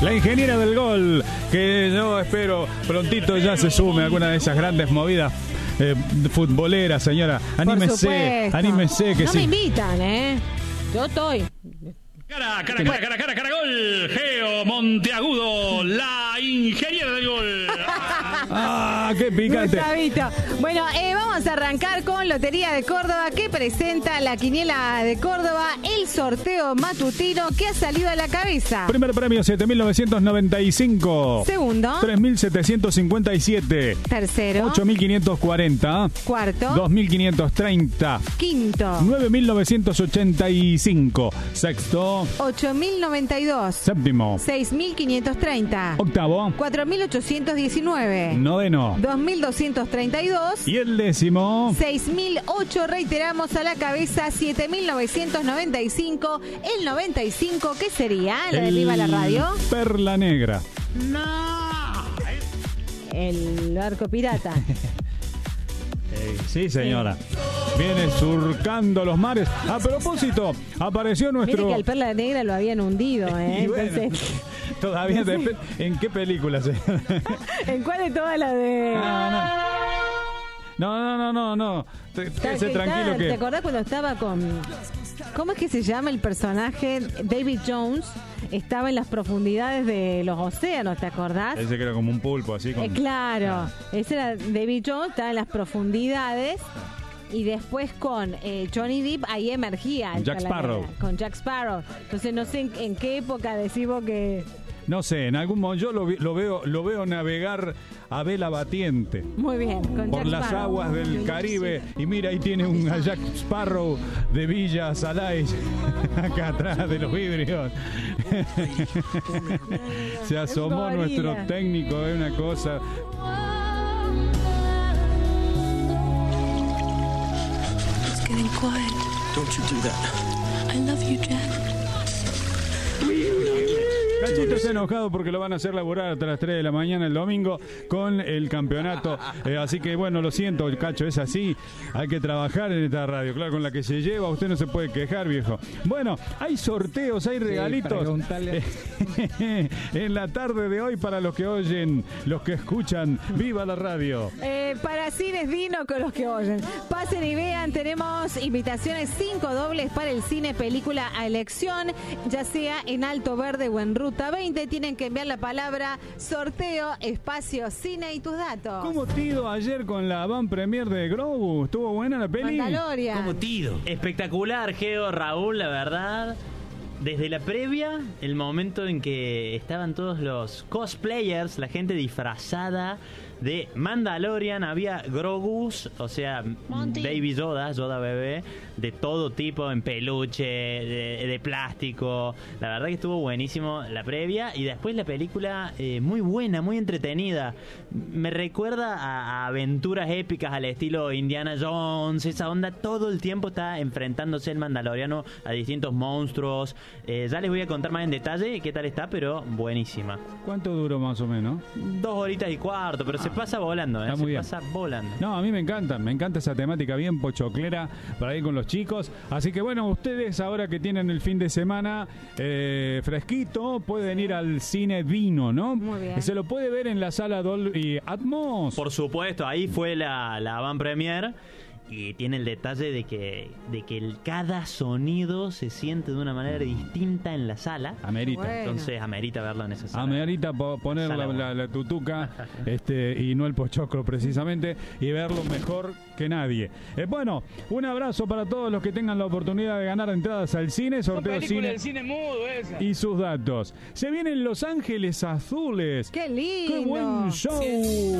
La ingeniera del gol, que yo espero prontito ya se sume a alguna de esas grandes movidas futboleras, señora. Anímese que no sí. me invitan, Yo estoy. Cara, gol. Geo Monteagudo, la ingeniera del gol. ¡Ah, qué picante! Gustavito. Bueno, vamos a arrancar con Lotería de Córdoba, que presenta la Quiniela de Córdoba, el sorteo matutino que ha salido a la cabeza. Primer premio, 7.995. Segundo. 3.757. Tercero. 8.540. Cuarto. 2.530. Quinto. 9.985. Sexto. 8.092. Séptimo. 6.530. Octavo. 4.819. Noveno. 2.232. Y el décimo. 6.008, reiteramos, a la cabeza, 7.995. El 95, ¿qué sería? ¿La de Viva la Radio? Perla Negra. El barco pirata. Sí, señora. Viene surcando los mares. A propósito, apareció nuestro... Mire que al Perla Negra lo habían hundido, Y bueno, entonces... todavía ¿En qué película, señora? ¿En cuál de todas las de...? No. Quédese tranquilo que... ¿Te acordás cuando estaba con... ¿Cómo es que se llama el personaje? David Jones estaba en las profundidades de los océanos, ¿te acordás? Ese que era como un pulpo, así con... Claro, ese era David Jones, estaba en las profundidades. Y después con Johnny Depp ahí emergía Jack Sparrow. Con Jack Sparrow. Entonces no sé en qué época decimos que... No sé, en algún momento yo lo veo navegar a vela batiente. Muy bien, con por Jack las Sparrow. aguas del Caribe. Y mira, ahí tiene a Jack Sparrow de Villa Salay acá atrás de los vidrios. Se asomó nuestro técnico, es una cosa... Getting quiet. Don't you do that. I love you, Jack. Cachito está enojado porque lo van a hacer laburar hasta las 3 de la mañana el domingo con el campeonato. Así que bueno, lo siento, Cacho, es así. Hay que trabajar en esta radio. Claro, con la que se lleva, usted no se puede quejar, viejo. Bueno, hay sorteos, hay regalitos. En la tarde de hoy para los que oyen, los que escuchan, ¡viva la radio! Para Cines Dino con los que oyen. Pasen y vean, tenemos invitaciones 5 dobles para el cine, película a elección, ya sea en Alto Verde o en Ruta 20. Tienen que enviar la palabra sorteo, espacio, cine y tus datos. ¿Cómo tido ayer con la van premier de Grogu? ¿Estuvo buena la peli? Mandalorian. ¿Cómo tido? Espectacular, Geo, Raúl, la verdad. Desde la previa, el momento en que estaban todos los cosplayers, la gente disfrazada de Mandalorian, había Grogus, o sea, Baby Yoda bebé, de todo tipo, en peluche, de plástico. La verdad que estuvo buenísimo la previa, y después la película muy buena, muy entretenida. Me recuerda a aventuras épicas al estilo Indiana Jones, esa onda. Todo el tiempo está enfrentándose el mandaloriano a distintos monstruos. Ya les voy a contar más en detalle qué tal está, pero buenísima. ¿Cuánto duró más o menos? 2 horitas y cuarto, pero se pasa volando, Está muy bien. pasa volando. No, a mí me encanta esa temática bien pochoclera para ir con los chicos. Así que bueno, ustedes ahora que tienen el fin de semana fresquito, pueden ir al cine Dino, ¿no? Muy bien. Se lo puede ver en la sala Dolby Atmos. Por supuesto, ahí fue la avant premiere. Y tiene el detalle de que cada sonido se siente de una manera distinta en la sala. Amerita. Bueno. Entonces amerita verlo en esa sala. Amerita poner la tutuca y no el pochoclo precisamente, y verlo mejor que nadie. Bueno, un abrazo para todos los que tengan la oportunidad de ganar entradas al cine, sorteo cine, del cine mudo esa. y sus datos. Se vienen Los Ángeles Azules. ¡Qué lindo! ¡Qué buen show!